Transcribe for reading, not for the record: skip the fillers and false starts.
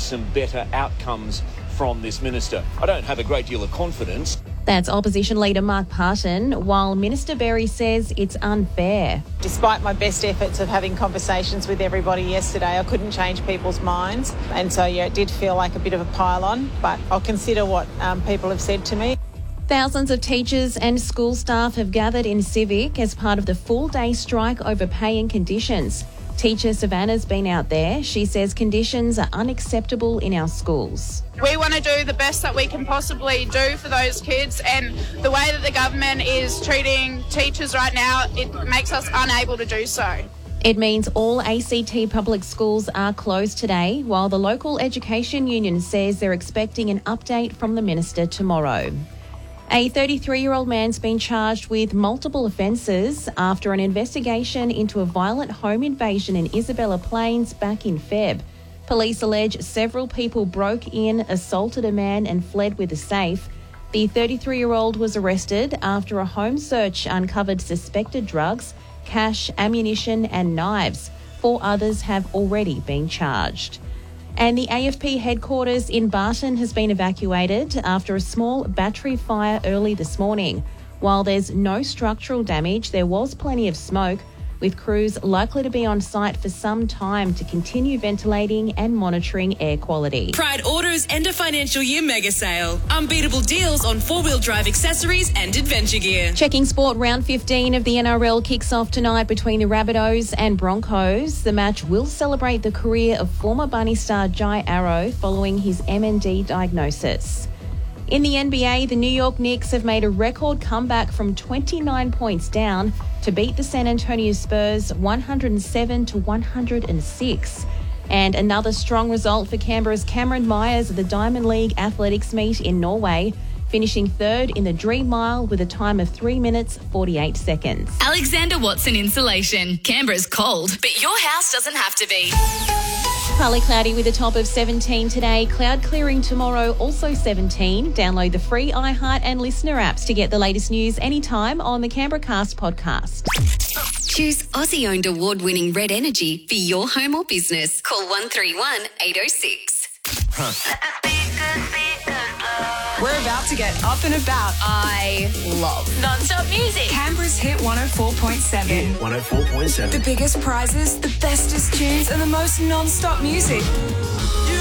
some better outcomes from this minister. I don't have a great deal of confidence. That's Opposition Leader Mark Parton, while Minister Berry says it's unfair. Despite my best efforts of having conversations with everybody yesterday, I couldn't change people's minds. And so, it did feel like a bit of a pile-on, but I'll consider what people have said to me. Thousands of teachers and school staff have gathered in Civic as part of the full-day strike over pay and conditions. Teacher Savannah's been out there. She says conditions are unacceptable in our schools. We want to do the best that we can possibly do for those kids, and the way that the government is treating teachers right now, it makes us unable to do so. It means all ACT public schools are closed today, while the local education union says they're expecting an update from the minister tomorrow. A 33-year-old man's been charged with multiple offences after an investigation into a violent home invasion in Isabella Plains back in Feb. Police allege several people broke in, assaulted a man and fled with a safe. The 33-year-old was arrested after a home search uncovered suspected drugs, cash, ammunition and knives. 4 others have already been charged. And the AFP headquarters in Barton has been evacuated after a small battery fire early this morning. While there's no structural damage, there was plenty of smoke, with crews likely to be on site for some time to continue ventilating and monitoring air quality. Pride Auto's end of financial year mega sale. Unbeatable deals on 4-wheel drive accessories and adventure gear. Checking sport, round 15 of the NRL kicks off tonight between the Rabbitohs and Broncos. The match will celebrate the career of former Bunny star Jai Arrow following his MND diagnosis. In the NBA, the New York Knicks have made a record comeback from 29 points down to beat the San Antonio Spurs 107-106. And another strong result for Canberra's Cameron Myers at the Diamond League Athletics meet in Norway, finishing third in the Dream Mile with a time of 3 minutes 48 seconds. Alexander Watson Insulation. Canberra's cold, but your house doesn't have to be. Partly cloudy with a top of 17 today. Cloud clearing tomorrow, also 17. Download the free iHeart and Listener apps to get the latest news anytime on the Canberra Cast podcast. Choose Aussie-owned award-winning Red Energy for your home or business. Call 131 806. We're about to get up and about. I love non-stop music. Canberra's Hit 104.7. 104.7. The biggest prizes, the bestest tunes, and the most non-stop music.